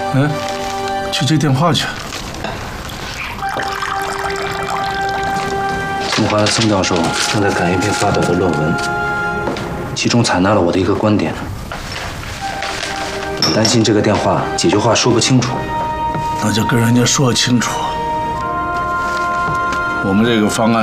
去接电话去。 清华的曾教授正在赶一篇发表的论文，其中采纳了我的一个观点。我担心这个电话几句话说不清楚。 那就跟人家说清楚，我们这个方案